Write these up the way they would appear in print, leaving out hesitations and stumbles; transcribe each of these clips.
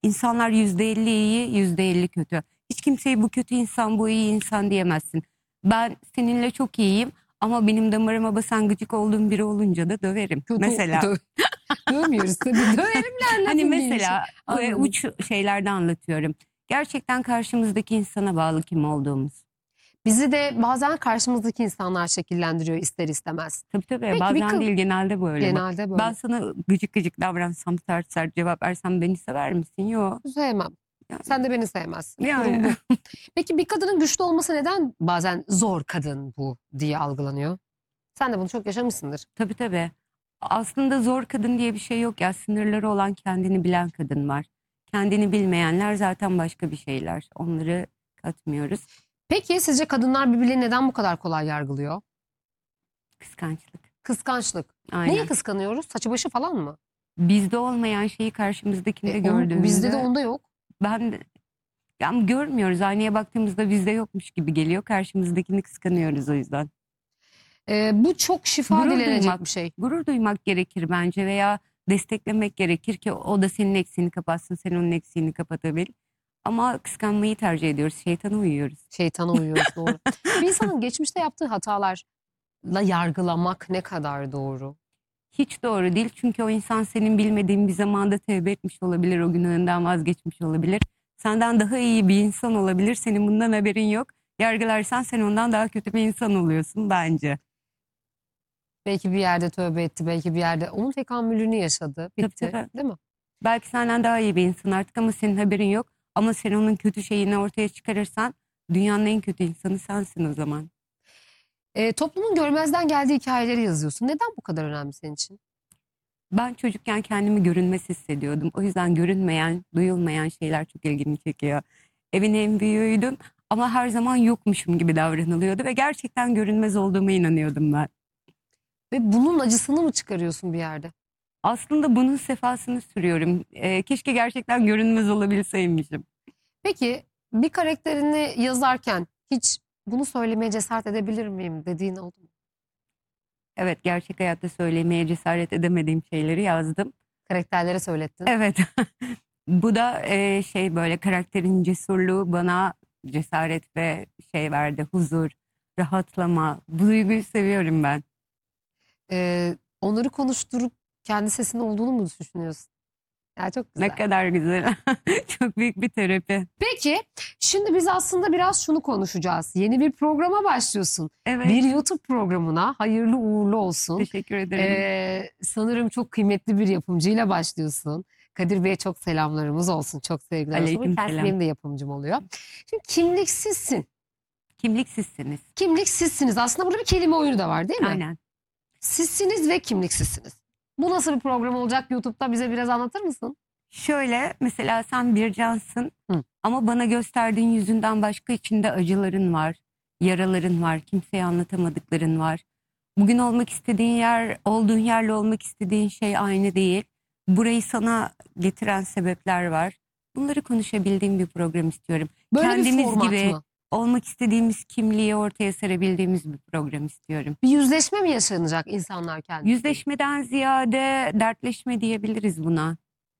İnsanlar %50 iyi, %50 kötü. Hiç kimseye bu kötü insan, bu iyi insan diyemezsin. Ben seninle çok iyiyim ama benim damarıma basan gıcık olduğum biri olunca da döverim. Kötü, Mesela dövmüyoruz tabii. Döverimler hani lafı neymiş? mesela Anladım. uç şeylerde anlatıyorum. Gerçekten karşımızdaki insana bağlı kim olduğumuz. Bizi de bazen karşımızdaki insanlar şekillendiriyor ister istemez. Tabii Peki bazen değil, genelde böyle. genelde böyle. Ben sana gıcık gıcık davransam, sert sert cevap versem beni sever misin? Yok. Sevmem. Yani, Sen de beni sevmezsin. yani. Durum bu. Peki bir kadının güçlü olması neden bazen zor kadın bu diye algılanıyor? Sen de bunu çok yaşamışsındır. Tabii. Aslında zor kadın diye bir şey yok ya. Sınırları olan, kendini bilen kadın var. Kendini bilmeyenler zaten başka bir şeyler. Onları katmıyoruz. Peki sizce kadınlar birbirlerini neden bu kadar kolay yargılıyor? Kıskançlık. Kıskançlık. Aynen. Neyi kıskanıyoruz? Saçı başı falan mı? Bizde olmayan şeyi karşımızdakinde gördüğümüzde. Bizde de onda yok. Ben de, yani görmüyoruz. Aynaya baktığımızda bizde yokmuş gibi geliyor. Karşımızdakini kıskanıyoruz o yüzden. Bu çok şifa Gurur dilenecek duymak, bir şey. gurur duymak gerekir bence veya desteklemek gerekir ki o da senin eksiğini kapatsın, sen onun eksiğini kapatabil. Ama kıskanmayı tercih ediyoruz, şeytana uyuyoruz. Şeytana uyuyoruz, doğru. Bir insanın geçmişte yaptığı hatalarla yargılamak ne kadar doğru? Hiç doğru değil çünkü o insan senin bilmediğin bir zamanda tevbe etmiş olabilir, o günahından vazgeçmiş olabilir. Senden daha iyi bir insan olabilir, senin bundan haberin yok. Yargılarsan sen ondan daha kötü bir insan oluyorsun bence. Belki bir yerde tövbe etti, belki bir yerde onun tekamülünü yaşadı, bitti, Tabii. değil mi? Belki senden daha iyi bir insan artık ama senin haberin yok. Ama sen onun kötü şeyini ortaya çıkarırsan dünyanın en kötü insanı sensin o zaman. Toplumun görmezden geldiği hikayeleri yazıyorsun. Neden bu kadar önemli senin için? Ben çocukken kendimi görünmez hissediyordum. O yüzden görünmeyen, duyulmayan şeyler çok ilgimi çekiyor. Evin en büyüğüydüm ama her zaman yokmuşum gibi davranılıyordu ve gerçekten görünmez olduğuma inanıyordum ben. Ve bunun acısını mı çıkarıyorsun bir yerde? Aslında bunun sefasını sürüyorum. Keşke gerçekten görünmez olabilseymişim. Peki bir karakterini yazarken hiç bunu söylemeye cesaret edebilir miyim dediğin oldu mu? Evet, gerçek hayatta söylemeye cesaret edemediğim şeyleri yazdım. Karakterlere söylettin. Evet. Bu da şey böyle karakterin cesurluğu bana cesaret ve şey verdi, huzur, rahatlama. Bu duyguyu seviyorum ben. Onları konuşturup kendi sesin olduğunu mu düşünüyorsun? Ya çok Ne güzel. kadar güzel. Çok büyük bir terapi. Peki şimdi biz aslında biraz şunu konuşacağız. Yeni bir programa başlıyorsun. Evet. Bir YouTube programına hayırlı uğurlu olsun. Teşekkür ederim. Sanırım çok kıymetli bir yapımcıyla başlıyorsun. Kadir Bey'e çok selamlarımız olsun. Çok sevgiler olsun. Aleyküm Kendisi selam. benim de yapımcım oluyor. Şimdi kimliksizsin. Kimliksizsiniz. Kimliksizsiniz. Aslında burada bir kelime oyunu da var değil mi? Aynen. Sizsiniz ve kimliksizsiniz. Bu nasıl bir program olacak YouTube'da bize biraz anlatır mısın? Şöyle mesela sen bir cansın Hı. ama bana gösterdiğin yüzünden başka içinde acıların var, yaraların var, kimseye anlatamadıkların var. Bugün olmak istediğin yer, olduğun yerle olmak istediğin şey aynı değil. Burayı sana getiren sebepler var. Bunları konuşabildiğim bir program istiyorum. Böyle bir Kendimiz format gibi mı? olmak istediğimiz kimliği ortaya serabildiğimiz bir program istiyorum. Bir yüzleşme mi yaşanacak insanlar kendisi? Yüzleşmeden ziyade dertleşme diyebiliriz buna.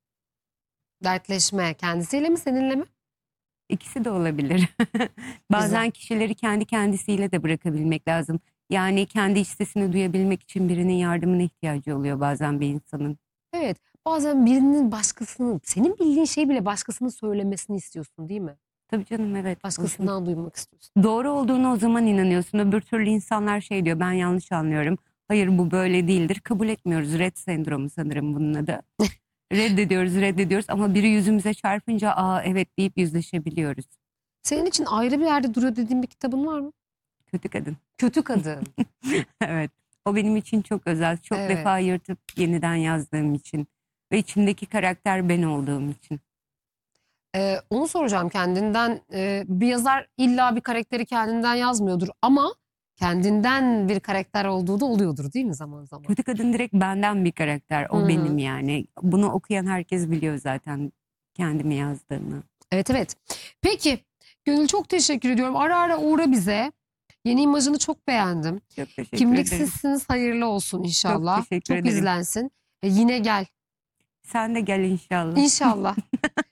Dertleşme kendisiyle mi seninle mi? İkisi de olabilir. Bazen kişileri kendi kendisiyle de bırakabilmek lazım. Yani kendi iç sesini duyabilmek için birinin yardımına ihtiyacı oluyor bazen bir insanın. Evet, bazen birinin başkasının, senin bildiğin şeyi bile başkasının söylemesini istiyorsun değil mi? Tabii canım, evet. Başkasından duymak istiyorsun. Doğru olduğunu o zaman inanıyorsun. Öbür türlü insanlar şey diyor, ben yanlış anlıyorum. Hayır, bu böyle değildir. Kabul etmiyoruz. Red sendromu sanırım bunun adı. Reddediyoruz ama biri yüzümüze çarpınca aa evet deyip yüzleşebiliyoruz. Senin için ayrı bir yerde duruyor dediğin bir kitabın var mı? Kötü kadın. Kötü Kadın. Evet. O benim için çok özel. Çok Evet. defa yırtıp yeniden yazdığım için. Ve içindeki karakter ben olduğum için. Onu soracağım kendinden. Bir yazar illa bir karakteri kendinden yazmıyordur ama kendinden bir karakter olduğu da oluyordur değil mi zaman zaman? Kötü kadın direkt benden bir karakter. O Hı hı. benim yani. Bunu okuyan herkes biliyor zaten kendimi yazdığımı. Evet. Peki Gönül çok teşekkür ediyorum. Ara ara uğra bize. Yeni imajını çok beğendim. Çok teşekkür ederim. Kimliksizsiniz hayırlı olsun inşallah. Çok teşekkür Çok ederim. izlensin. Yine gel. Sen de gel inşallah. İnşallah.